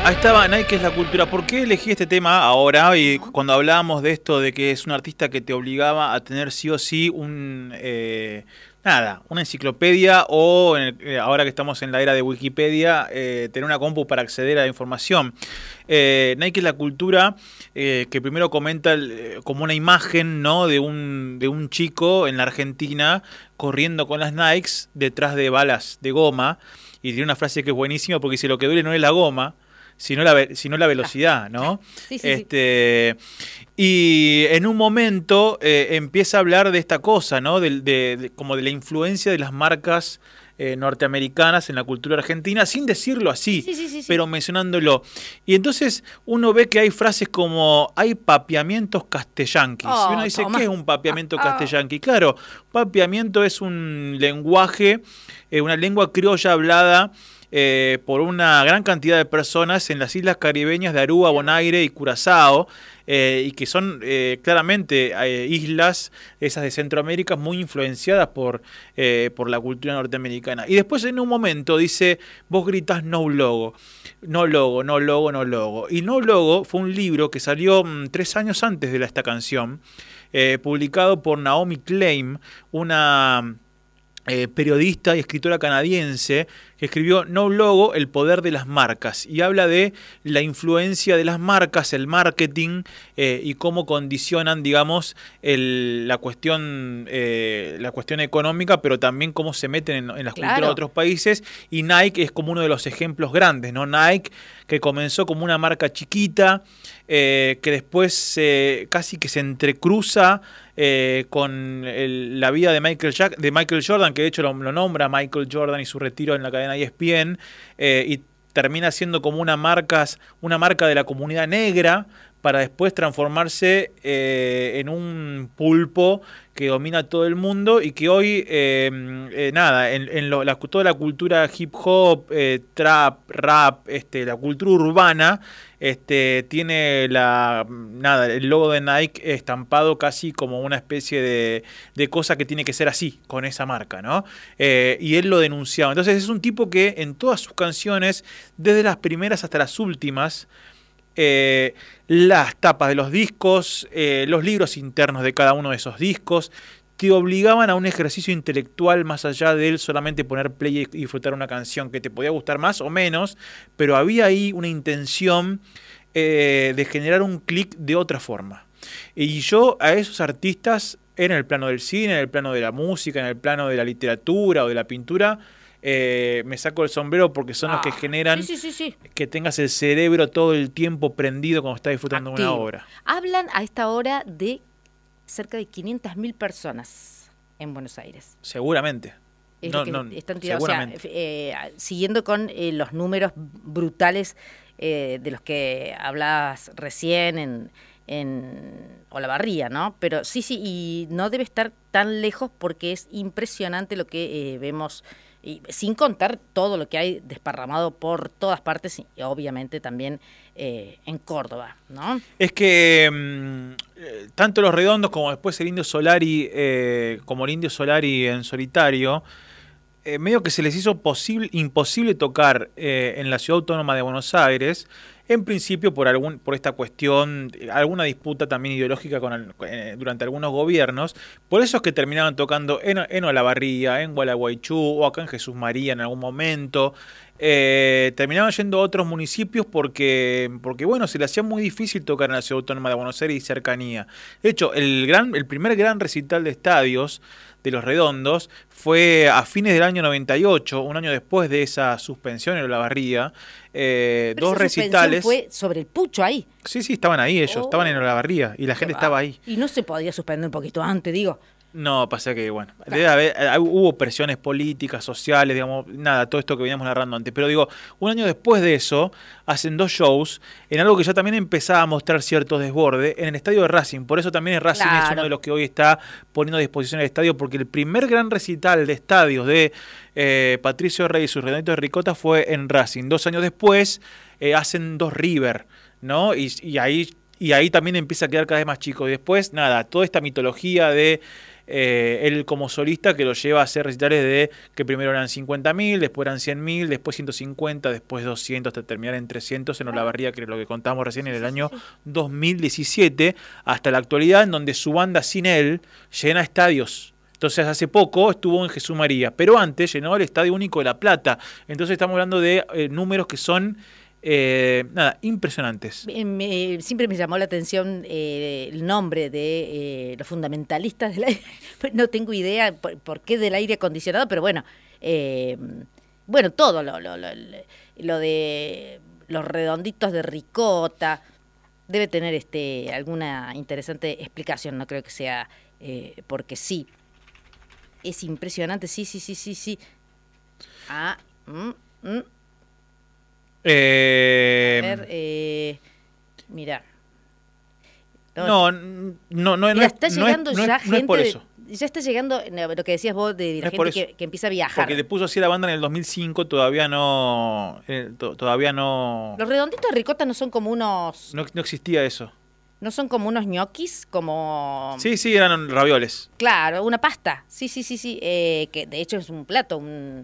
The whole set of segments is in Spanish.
Ahí estaba, Nike es la cultura. ¿Por qué elegí este tema ahora? Y cuando hablábamos de esto, de que es un artista que te obligaba a tener sí o sí una enciclopedia o, ahora que estamos en la era de Wikipedia, tener una compu para acceder a la información. Nike es la cultura, que primero comenta como una imagen, ¿no?, de un chico en la Argentina corriendo con las Nikes detrás de balas de goma. Y tiene una frase que es buenísima porque dice: lo que duele no es la goma, sino la velocidad, ¿no? Sí, sí, sí. Y en un momento empieza a hablar de esta cosa, ¿no? Como de la influencia de las marcas norteamericanas en la cultura argentina, sin decirlo así, Sí. pero mencionándolo. Y entonces uno ve que hay frases como: hay papiamientos castellanquis. Y uno dice: toma. ¿qué es un papiamiento castellanqui? Claro, papiamiento es un lenguaje, una lengua criolla hablada por una gran cantidad de personas en las islas caribeñas de Aruba, Bonaire y Curazao, y que son claramente islas, esas de Centroamérica, muy influenciadas por la cultura norteamericana. Y después, en un momento, dice: vos gritás no logo, no logo, no logo, no logo. Y No Logo fue un libro que salió 3 años antes de esta canción, publicado por Naomi Klein, una periodista y escritora canadiense, que escribió No Logo, el poder de las marcas, y habla de la influencia de las marcas, el marketing, y cómo condicionan, digamos, la cuestión económica, pero también cómo se meten en las culturas de otros países. Y Nike es como uno de los ejemplos grandes, ¿no? Nike, que comenzó como una marca chiquita, que después casi que se entrecruza con la vida de Michael Jordan, que de hecho lo nombra Michael Jordan y su retiro en la cadena ESPN, y termina siendo como una marca de la comunidad negra, para después transformarse en un pulpo que domina todo el mundo, y que hoy, toda la cultura hip hop, trap, rap, la cultura urbana, tiene el logo de Nike estampado casi como una especie de cosa que tiene que ser así, con esa marca, ¿no? Y él lo denunciaba. Entonces es un tipo que en todas sus canciones, desde las primeras hasta las últimas, las tapas de los discos, los libros internos de cada uno de esos discos, te obligaban a un ejercicio intelectual más allá de él solamente poner play y disfrutar una canción que te podía gustar más o menos, pero había ahí una intención de generar un clic de otra forma. Y yo a esos artistas, en el plano del cine, en el plano de la música, en el plano de la literatura o de la pintura, me saco el sombrero, porque son los que generan que tengas el cerebro todo el tiempo prendido cuando estás disfrutando de una obra. Hablan a esta hora de cerca de 500.000 personas en Buenos Aires. Seguramente. Están tirados, seguramente. O sea, siguiendo con los números brutales de los que hablabas recién en Olavarría, ¿no? Pero sí, y no debe estar tan lejos, porque es impresionante lo que vemos, y sin contar todo lo que hay desparramado por todas partes, y obviamente también en Córdoba, ¿no? Es que tanto Los Redondos como después el Indio Solari, en solitario, medio que se les hizo imposible tocar en la Ciudad Autónoma de Buenos Aires, en principio por esta cuestión, alguna disputa también ideológica durante algunos gobiernos. Por eso es que terminaban tocando en Olavarría, en Gualeguaychú o acá en Jesús María en algún momento. Terminaban yendo a otros municipios porque bueno, se le hacía muy difícil tocar en la Ciudad Autónoma de Buenos Aires y cercanía. De hecho, el primer gran recital de estadios de Los Redondos fue a fines del año 98, un año después de esa suspensión en Olavarría. Dos recitales. ¿Fue sobre el pucho ahí? Sí, estaban ahí ellos, estaban en Olavarría y la gente estaba ahí. Y no se podía suspender un poquito antes, digo. No, pasa que, bueno, hubo presiones políticas, sociales, digamos, todo esto que veníamos narrando antes. Pero digo, un año después de eso, hacen 2 shows en algo que ya también empezaba a mostrar cierto desborde, en el estadio de Racing. Por eso también Racing es uno de los que hoy está poniendo a disposición el estadio, porque el primer gran recital de estadios de Patricio Rey y sus Redonditos de Ricota fue en Racing. 2 años después hacen 2 River, ¿no? Y ahí también empieza a quedar cada vez más chico. Y después, toda esta mitología de él como solista, que lo lleva a hacer recitales de que primero eran 50.000, después eran 100.000, después 150, después 200, hasta terminar en 300 en Olavarría, que es lo que contamos recién en el año 2017, hasta la actualidad, en donde su banda sin él llena estadios. Entonces hace poco estuvo en Jesús María, pero antes llenó el Estadio Único de La Plata. Entonces estamos hablando de números que son impresionantes. Siempre me llamó la atención el nombre de los fundamentalistas del aire. No tengo idea por qué del aire acondicionado, pero bueno, todo lo de los redonditos de ricota debe tener alguna interesante explicación. No creo que sea porque sí. Es impresionante, sí. A ver, mira. Mira, está llegando ya gente. No es por eso. Ya está llegando lo que decías vos de la gente que empieza a viajar. Porque le puso así a la banda en el 2005, todavía no. Los redonditos de ricota no son como unos. No existía eso. ¿No son como unos ñoquis? Como... Sí, eran ravioles. Claro, una pasta. Sí. Que de hecho es un plato.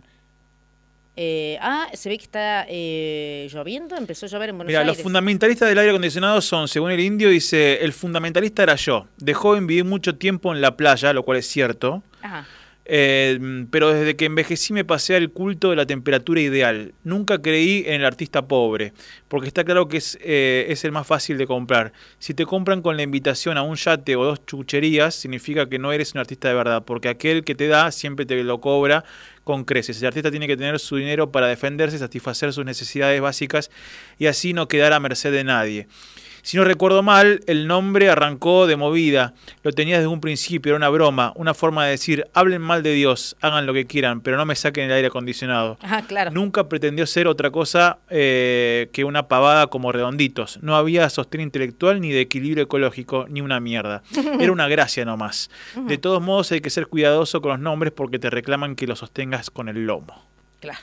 Se ve que está lloviendo. Empezó a llover en Buenos Aires. Los fundamentalistas del aire acondicionado son, según el indio, dice, el fundamentalista era yo. De joven viví mucho tiempo en la playa, lo cual es cierto. Ajá. Pero desde que envejecí me pasé al culto de la temperatura ideal. Nunca creí en el artista pobre, porque está claro que es el más fácil de comprar. Si te compran con la invitación a un yate o 2 chucherías, significa que no eres un artista de verdad, porque aquel que te da siempre te lo cobra con creces. El artista tiene que tener su dinero para defenderse, satisfacer sus necesidades básicas y así no quedar a merced de nadie. Si no recuerdo mal, el nombre arrancó de movida, lo tenía desde un principio, era una broma, una forma de decir, hablen mal de Dios, hagan lo que quieran, pero no me saquen el aire acondicionado. Claro. Nunca pretendió ser otra cosa que una pavada como Redonditos. No había sostén intelectual ni de equilibrio ecológico, ni una mierda. Era una gracia nomás. De todos modos hay que ser cuidadoso con los nombres porque te reclaman que los sostengas con el lomo. Claro.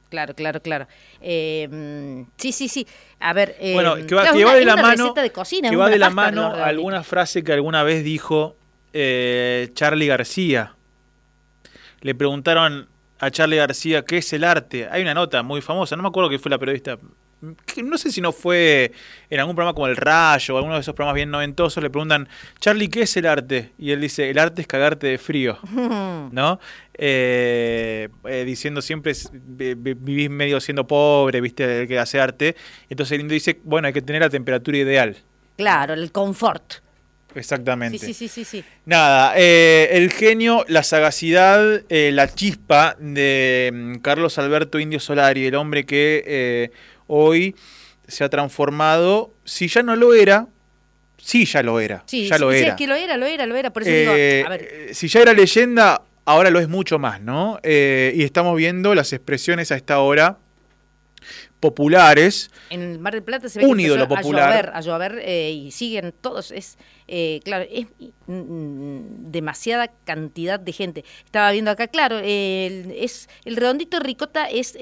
Sí. A ver, que va de la mano, receta de cocina, que va de la mano alguna frase que alguna vez dijo Charly García. Le preguntaron a Charly García qué es el arte. Hay una nota muy famosa, no me acuerdo quién fue la periodista. No sé si no fue en algún programa como El Rayo o alguno de esos programas bien noventosos. Le preguntan, Charly, ¿qué es el arte? Y él dice, el arte es cagarte de frío, ¿no? Diciendo siempre vivís medio siendo pobre, viste, el que hace arte. Entonces el indio dice, bueno, hay que tener la temperatura ideal. Claro, el confort. Exactamente. Sí. Nada, el genio, la sagacidad, la chispa de Carlos Alberto Indio Solari, el hombre que hoy se ha transformado, si ya no lo era, sí ya lo era. Sí, ya lo era. Es que lo era, por eso digo, a ver. Si ya era leyenda, ahora lo es mucho más, ¿no? Y estamos viendo las expresiones a esta hora populares. En el Mar del Plata se ve un ídolo popular. A llover y siguen todos. Claro, es demasiada cantidad de gente. Estaba viendo acá, claro, el redondito de ricota es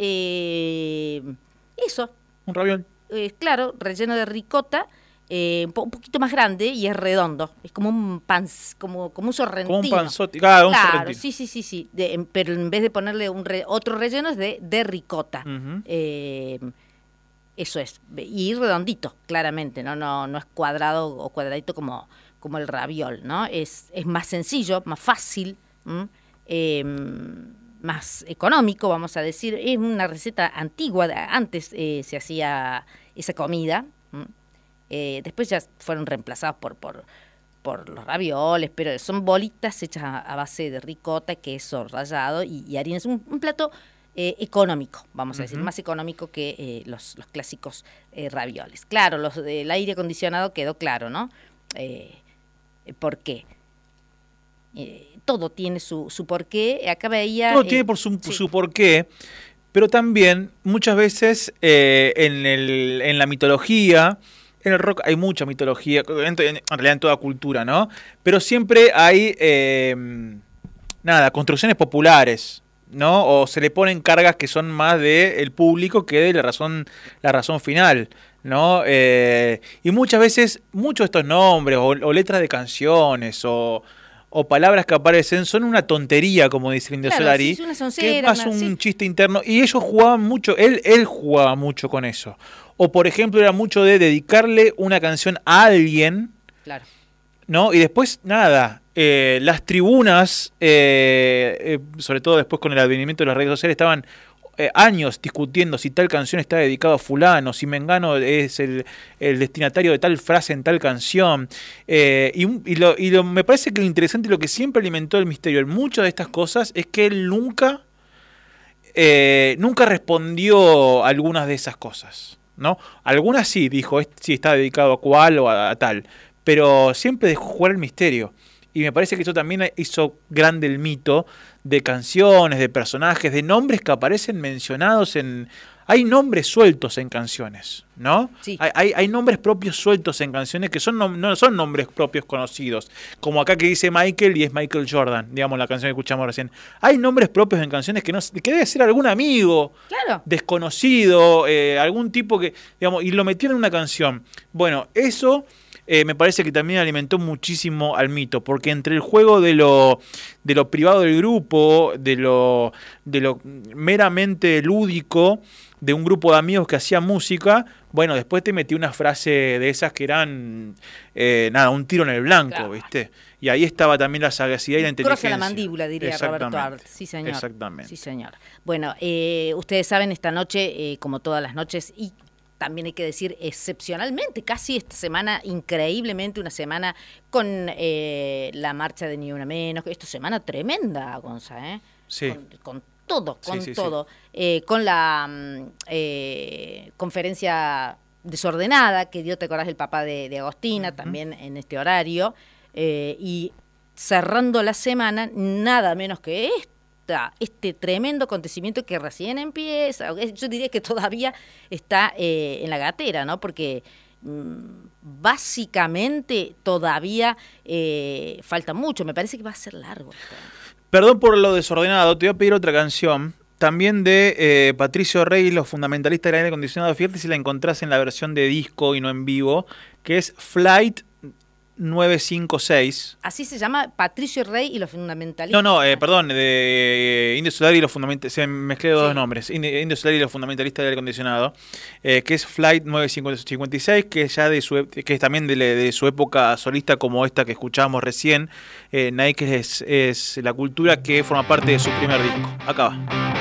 eso. Un raviol. Claro, relleno de ricota, un poquito más grande y es redondo. Es como un como un sorrentino. Como un panzotti. Claro, un sorrentino. Sí. Pero en vez de ponerle otro relleno es de ricota. Uh-huh. Eso es. Y redondito, claramente, no es cuadrado o cuadradito como el raviol, ¿no? Es más sencillo, más fácil, más económico, vamos a decir. Es una receta antigua, antes se hacía esa comida. Después ya fueron reemplazados por los ravioles, pero son bolitas hechas a base de ricota, queso rallado y harina. Es un plato económico, vamos a decir, más económico que los clásicos ravioles. Claro, los del aire acondicionado quedó claro, ¿no? ¿Por qué? Todo tiene su porqué. Acá veía... Todo tiene su porqué, pero también muchas veces en la mitología, en el rock hay mucha mitología, en realidad en toda cultura, ¿no? Pero siempre hay, construcciones populares, ¿no? O se le ponen cargas que son más del público que de la razón final, ¿no? Y muchas veces, muchos de estos nombres o letras de canciones o o palabras que aparecen son una tontería, como dice el Indio Solari, sí, es una soncera, que es más un chiste interno, y ellos jugaban mucho, él jugaba mucho con eso. O por ejemplo era mucho de dedicarle una canción a alguien, claro, ¿no? Y después, nada, las tribunas, sobre todo después con el advenimiento de las redes sociales, estaban años discutiendo si tal canción está dedicada a fulano, si Mengano es el destinatario de tal frase en tal canción. Me parece que lo interesante y lo que siempre alimentó el misterio en muchas de estas cosas es que él nunca respondió a algunas de esas cosas, ¿no? Algunas sí, dijo, sí está dedicado a cual o a tal, pero siempre dejó jugar el misterio. Y me parece que eso también hizo grande el mito de canciones, de personajes, de nombres que aparecen mencionados en... Hay nombres sueltos en canciones, ¿no? Sí. Hay nombres propios sueltos en canciones que no son nombres propios conocidos. Como acá que dice Michael y es Michael Jordan, digamos, la canción que escuchamos recién. Hay nombres propios en canciones que debe ser algún amigo, claro, desconocido, algún tipo que, digamos, y lo metieron en una canción. Bueno, eso... me parece que también alimentó muchísimo al mito, porque entre el juego de lo privado del grupo, de lo meramente lúdico, de un grupo de amigos que hacía música, bueno, después te metí una frase de esas que eran, un tiro en el blanco, claro, ¿viste? Y ahí estaba también la sagacidad y la inteligencia. Croce a la mandíbula, diría Roberto Art. Sí, señor. Exactamente. Sí, señor. Bueno, ustedes saben, esta noche, como todas las noches, y también hay que decir excepcionalmente, casi esta semana, increíblemente una semana con la marcha de Ni Una Menos, esta semana tremenda, Gonza, ¿eh? Sí. Con todo, sí. Con la conferencia desordenada que dio, te acordás, el papá de Agostina, también en este horario, y cerrando la semana, nada menos que este tremendo acontecimiento que recién empieza, yo diría que todavía está en la gatera, ¿no? Porque básicamente todavía falta mucho, me parece que va a ser largo. Perdón por lo desordenado, te voy a pedir otra canción, también de Patricio Rey y los fundamentalistas del aire acondicionado. Fíjate si la encontrás en la versión de disco y no en vivo, que es Flight 956. Así se llama, Patricio Rey y los fundamentalistas. Perdón, de Indio Solari y los fundamentalistas, se mezclé dos nombres, Indio Solari y los fundamentalistas del aire acondicionado, que es Flight 956, que es ya que es también de su época solista, como esta que escuchábamos recién, Nike es la cultura, que forma parte de su primer disco. Acá va.